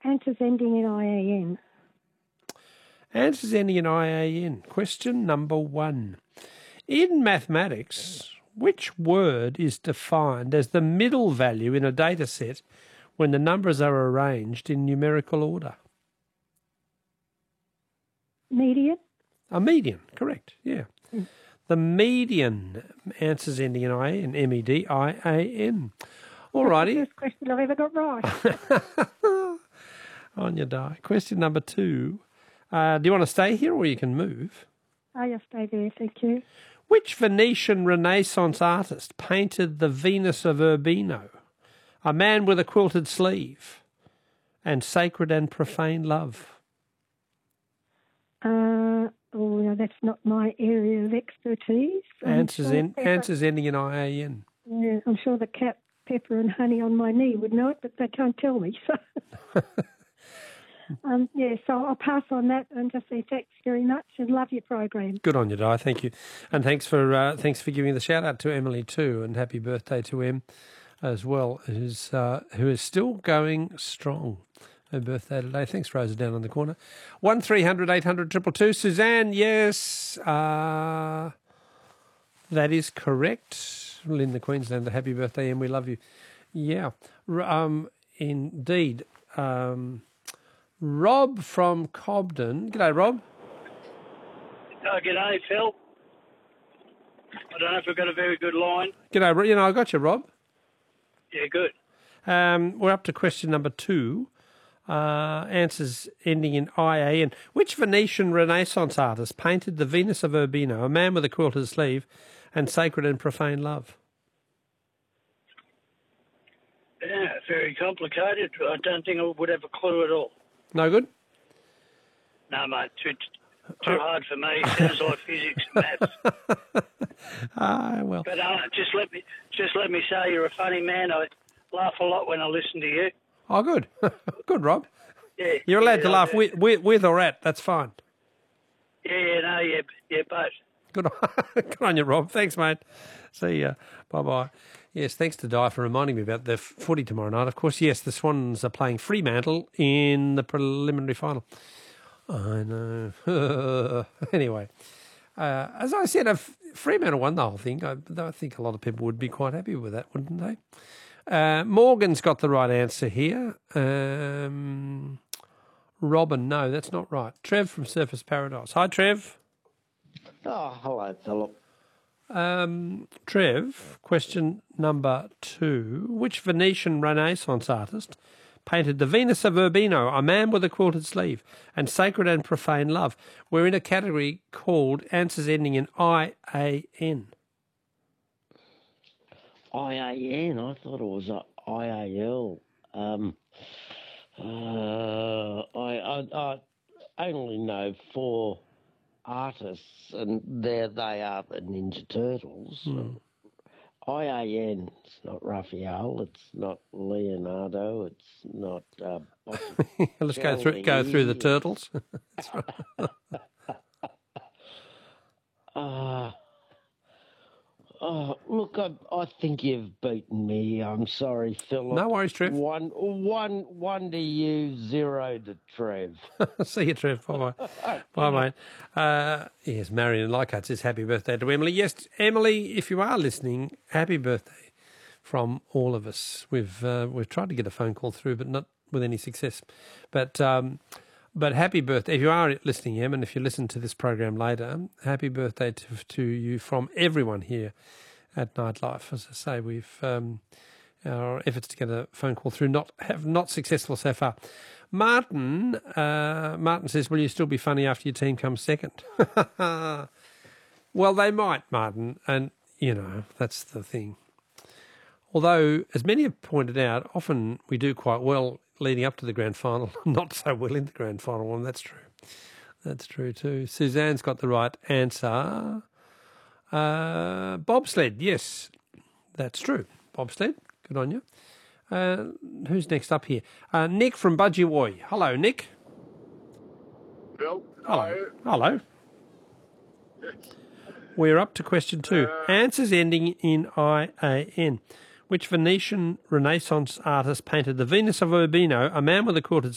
Answers ending in IAN. Answers ending in IAN. Question number 1. In mathematics, which word is defined as the middle value in a data set when the numbers are arranged in numerical order? Median? A median, correct, yeah. The median, answers ending in IAN, MEDIAN. All righty. That's the first question I've ever got right. On your die. Question number 2. Do you want to stay here or you can move? Oh, you'll stay there, thank you. Which Venetian Renaissance artist painted the Venus of Urbino, a man with a quilted sleeve, and Sacred and Profane Love? Oh, no, that's not my area of expertise. Answers ending in IAN. Yeah, I'm sure the cat Pepper and Honey on My Knee would know it, but they can't tell me. So, so I'll pass on that and just say thanks very much and love your program. Good on you, Di. Thank you, and thanks for giving the shout out to Emily too, and happy birthday to Em as well, who is still going strong. Her birthday today. Thanks, Rosa, down on the corner. 1300 800 222. Suzanne, yes, that is correct. Linda, Queenslander, happy birthday, and we love you. Yeah, indeed. Rob from Cobden. G'day, Rob. Oh, g'day, Phil. I don't know if we've got a very good line. G'day, I got you, Rob. Yeah, good. We're up to question number 2. Answers ending in IAN. Which Venetian Renaissance artist painted the Venus of Urbino, a man with a quilted sleeve, and Sacred and Profane Love? Yeah, very complicated. I don't think I would have a clue at all. No good? No, mate, too hard for me. Sounds like physics and maths. Well. But just let me say, you're a funny man. I laugh a lot when I listen to you. Oh, good. Good, Rob. Yeah. You're allowed to laugh with or at. That's fine. Yeah, both. Good on you, Rob. Thanks, mate. See ya. Bye-bye. Yes, thanks to Di for reminding me about the footy tomorrow night. Of course, yes, the Swans are playing Fremantle in the preliminary final. I know. Anyway, as I said, if Fremantle won the whole thing, I think a lot of people would be quite happy with that, wouldn't they? Morgan's got the right answer here. Robin, no, that's not right. Trev from Surfers Paradise. Hi, Trev. Oh, hello, Philip. Trev, question number 2. Which Venetian Renaissance artist painted the Venus of Urbino, a man with a quilted sleeve, and Sacred and Profane Love? We're in a category called answers ending in IAN. IAN? I thought it was IAL. I only know 4 artists, and there they are, the Ninja Turtles. IAN, it's not Raphael, it's not Leonardo, it's not... Let's go through the Turtles. That's right. Look, I think you've beaten me. I'm sorry, Philip. No worries, Trev. One to you, 0 to Trev. See you, Trev. Bye-bye. Bye, mate. Yes, Marion Leichhardt says happy birthday to Emily. Yes, Emily, if you are listening, happy birthday from all of us. We've tried to get a phone call through, but not with any success. But happy birthday. If you are listening, Em, and if you listen to this program later, happy birthday to you from everyone here at Nightlife. As I say, we've our efforts to get a phone call through have not successful so far. Martin says, will you still be funny after your team comes second? Well, they might, Martin, and, that's the thing. Although, as many have pointed out, often we do quite well leading up to the grand final, not so well in the grand final, and that's true. That's true too. Suzanne's got the right answer. Bobsled, yes, that's true. Bobsled, good on you. Who's next up here? Nick from Budgie. Hello, Nick. Bill. Hello. We're up to question 2. Answers ending in IAN. Which Venetian Renaissance artist painted the Venus of Urbino, a man with a quilted